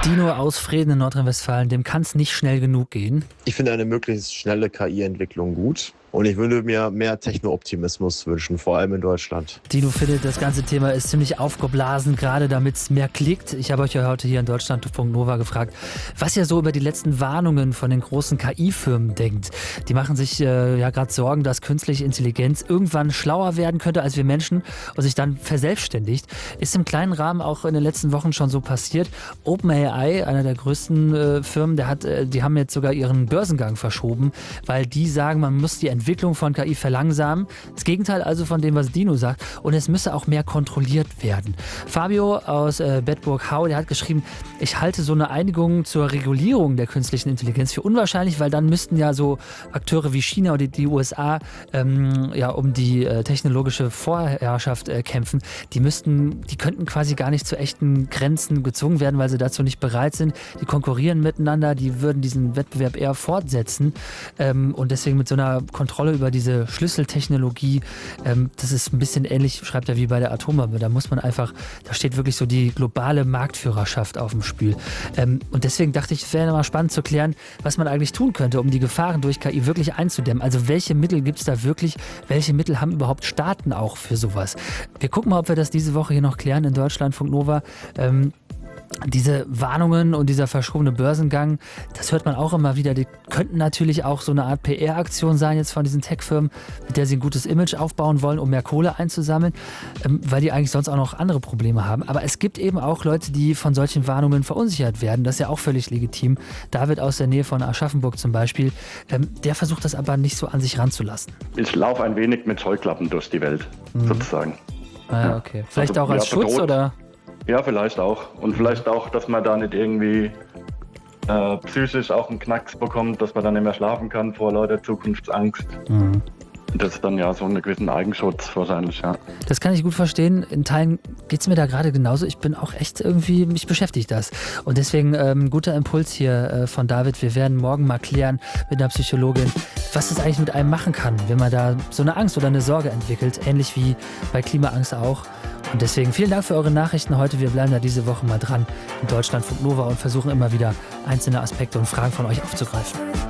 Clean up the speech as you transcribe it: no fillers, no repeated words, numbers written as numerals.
Dino aus Vreden in Nordrhein-Westfalen, dem kann es nicht schnell genug gehen. Ich finde eine möglichst schnelle KI-Entwicklung gut. Und ich würde mir mehr Techno-Optimismus wünschen, vor allem in Deutschland. Dino findet, das ganze Thema ist ziemlich aufgeblasen, gerade damit es mehr klickt. Ich habe euch ja heute hier in Deutschlandfunk Nova gefragt, was ihr so über die letzten Warnungen von den großen KI-Firmen denkt. Die machen sich ja gerade Sorgen, dass künstliche Intelligenz irgendwann schlauer werden könnte als wir Menschen und sich dann verselbstständigt. Ist im kleinen Rahmen auch in den letzten Wochen schon so passiert. OpenAI, einer der größten Firmen, die haben jetzt sogar ihren Börsengang verschoben, weil die sagen, man muss die Entwicklung von KI verlangsamen. Das Gegenteil also von dem, was Dino sagt. Und es müsse auch mehr kontrolliert werden. Fabio aus Bedburg-Hau, der hat geschrieben, ich halte so eine Einigung zur Regulierung der künstlichen Intelligenz für unwahrscheinlich, weil dann müssten ja so Akteure wie China oder die USA um die technologische Vorherrschaft kämpfen. Die könnten quasi gar nicht zu echten Grenzen gezwungen werden, weil sie dazu nicht bereit sind. Die konkurrieren miteinander, die würden diesen Wettbewerb eher fortsetzen. Und deswegen mit so einer Kontrolle über diese Schlüsseltechnologie, das ist ein bisschen ähnlich, schreibt er, wie bei der Atombombe. Da steht wirklich so die globale Marktführerschaft auf dem Spiel. Und deswegen dachte ich, es wäre mal spannend zu klären, was man eigentlich tun könnte, um die Gefahren durch KI wirklich einzudämmen. Also welche Mittel gibt es da wirklich? Welche Mittel haben überhaupt Staaten auch für sowas? Wir gucken mal, ob wir das diese Woche hier noch klären in Deutschlandfunk Nova. Diese Warnungen und dieser verschobene Börsengang, das hört man auch immer wieder. Die könnten natürlich auch so eine Art PR-Aktion sein jetzt von diesen Tech-Firmen, mit der sie ein gutes Image aufbauen wollen, um mehr Kohle einzusammeln, weil die eigentlich sonst auch noch andere Probleme haben. Aber es gibt eben auch Leute, die von solchen Warnungen verunsichert werden. Das ist ja auch völlig legitim. David aus der Nähe von Aschaffenburg zum Beispiel, der versucht das aber nicht so an sich ranzulassen. Ich laufe ein wenig mit Scheuklappen durch die Welt, sozusagen. Ah, okay. Vielleicht also, auch als Schutz, bedroht, oder? Ja, vielleicht auch. Und vielleicht auch, dass man da nicht irgendwie psychisch auch einen Knacks bekommt, dass man dann nicht mehr schlafen kann vor lauter Zukunftsangst. Mhm. Das ist dann ja so einen gewissen Eigenschutz wahrscheinlich, ja. Das kann ich gut verstehen. In Teilen geht es mir da gerade genauso. Ich bin auch echt irgendwie, mich beschäftigt das. Und deswegen guter Impuls hier von David. Wir werden morgen mal klären mit einer Psychologin, was das eigentlich mit einem machen kann, wenn man da so eine Angst oder eine Sorge entwickelt. Ähnlich wie bei Klimaangst auch. Und deswegen vielen Dank für eure Nachrichten heute. Wir bleiben da diese Woche mal dran in Deutschlandfunk Nova und versuchen immer wieder einzelne Aspekte und Fragen von euch aufzugreifen.